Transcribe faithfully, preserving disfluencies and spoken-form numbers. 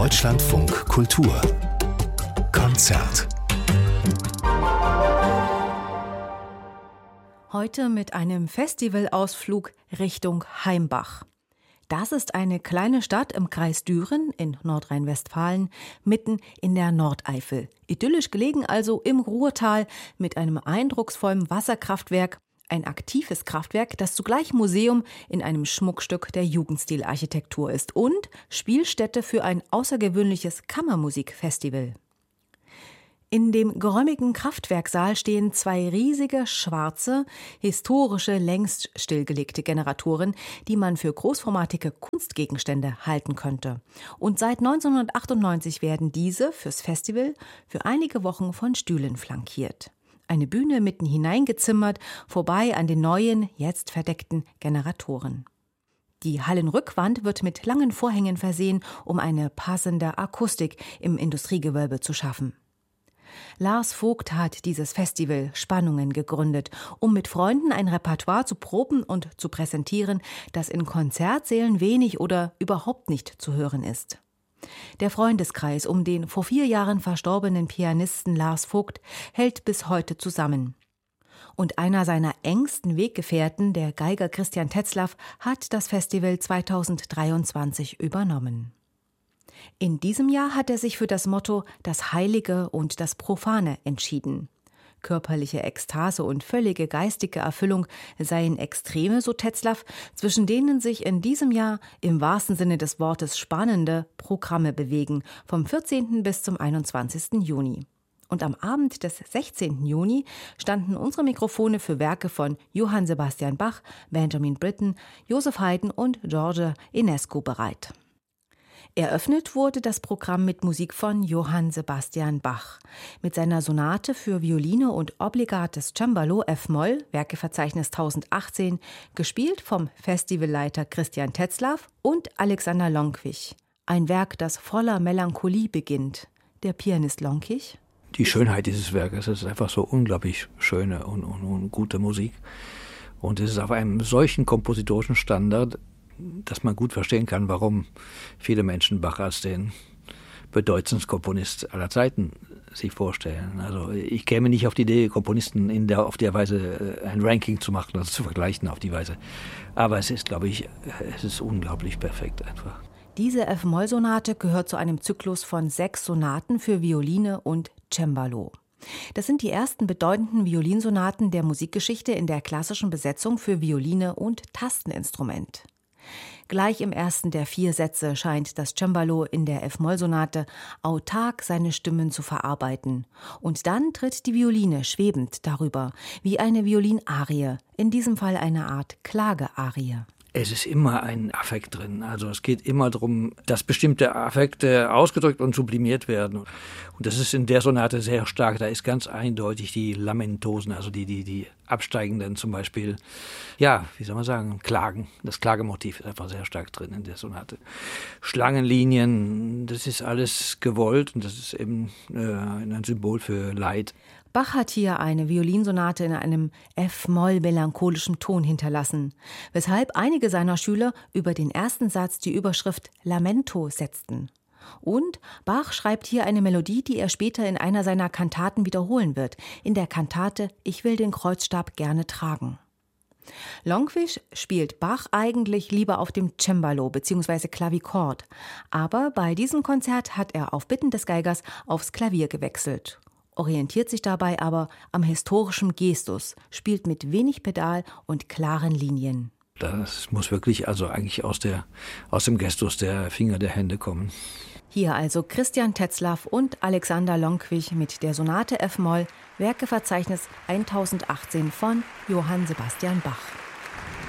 Deutschlandfunk Kultur Konzert. Heute mit einem Festivalausflug Richtung Heimbach. Das ist eine kleine Stadt im Kreis Düren in Nordrhein-Westfalen, mitten in der Nordeifel. Idyllisch gelegen also im Ruhrtal mit einem eindrucksvollen Wasserkraftwerk. Ein aktives Kraftwerk, das zugleich Museum in einem Schmuckstück der Jugendstilarchitektur ist und Spielstätte für ein außergewöhnliches Kammermusikfestival. In dem geräumigen Kraftwerksaal stehen zwei riesige, schwarze, historische, längst stillgelegte Generatoren, die man für großformatige Kunstgegenstände halten könnte. Und seit neunzehnhundertachtundneunzig werden diese fürs Festival für einige Wochen von Stühlen flankiert. Eine Bühne mitten hineingezimmert, vorbei an den neuen, jetzt verdeckten Generatoren. Die Hallenrückwand wird mit langen Vorhängen versehen, um eine passende Akustik im Industriegewölbe zu schaffen. Lars Vogt hat dieses Festival Spannungen gegründet, um mit Freunden ein Repertoire zu proben und zu präsentieren, das in Konzertsälen wenig oder überhaupt nicht zu hören ist. Der Freundeskreis um den vor vier Jahren verstorbenen Pianisten Lars Vogt hält bis heute zusammen. Und einer seiner engsten Weggefährten, der Geiger Christian Tetzlaff, hat das Festival zweitausenddreiundzwanzig übernommen. In diesem Jahr hat er sich für das Motto »Das Heilige und das Profane« entschieden. Körperliche Ekstase und völlige geistige Erfüllung seien Extreme, so Tetzlaff, zwischen denen sich in diesem Jahr im wahrsten Sinne des Wortes spannende Programme bewegen, vom vierzehnten bis zum einundzwanzigsten Juni. Und am Abend des sechzehnten Juni standen unsere Mikrofone für Werke von Johann Sebastian Bach, Benjamin Britten, Joseph Haydn und George Enescu bereit. Eröffnet wurde das Programm mit Musik von Johann Sebastian Bach. Mit seiner Sonate für Violine und obligates Cembalo F-Moll, Werkeverzeichnis tausendachtzehn, gespielt vom Festivalleiter Christian Tetzlaff und Alexander Lonkwich. Ein Werk, das voller Melancholie beginnt. Der Pianist Lonkwich? Die Schönheit dieses Werkes, es ist einfach so unglaublich schöne und, und, und gute Musik. Und es ist auf einem solchen kompositorischen Standard, dass man gut verstehen kann, warum viele Menschen Bach als den bedeutendsten Komponist aller Zeiten sich vorstellen. Also ich käme nicht auf die Idee, Komponisten in der, auf der Weise ein Ranking zu machen, also zu vergleichen auf die Weise. Aber es ist, glaube ich, es ist unglaublich perfekt einfach. Diese F-Moll-Sonate gehört zu einem Zyklus von sechs Sonaten für Violine und Cembalo. Das sind die ersten bedeutenden Violinsonaten der Musikgeschichte in der klassischen Besetzung für Violine und Tasteninstrument. Gleich im ersten der vier Sätze scheint das Cembalo in der F-Moll-Sonate autark seine Stimmen zu verarbeiten. Und dann tritt die Violine schwebend darüber, wie eine Violinarie, in diesem Fall eine Art Klagearie. Es ist immer ein Affekt drin. Also es geht immer darum, dass bestimmte Affekte ausgedrückt und sublimiert werden. Und das ist in der Sonate sehr stark. Da ist ganz eindeutig die Lamentosen, also die, die, die absteigenden zum Beispiel, ja, wie soll man sagen, Klagen. Das Klagemotiv ist einfach sehr stark drin in der Sonate. Schlangenlinien, das ist alles gewollt und das ist eben äh, ein Symbol für Leid. Bach hat hier eine Violinsonate in einem F-Moll-melancholischen Ton hinterlassen, weshalb einige seiner Schüler über den ersten Satz die Überschrift Lamento setzten. Und Bach schreibt hier eine Melodie, die er später in einer seiner Kantaten wiederholen wird, in der Kantate »Ich will den Kreuzstab gerne tragen«. Lonkwich spielt Bach eigentlich lieber auf dem Cembalo bzw. Klavichord, aber bei diesem Konzert hat er auf Bitten des Geigers aufs Klavier gewechselt. Orientiert sich dabei aber am historischen Gestus, spielt mit wenig Pedal und klaren Linien. Das muss wirklich also eigentlich aus, der, aus dem Gestus der Finger der Hände kommen. Hier also Christian Tetzlaff und Alexander Lonkwich mit der Sonate F-Moll, Werkeverzeichnis tausendachtzehn von Johann Sebastian Bach.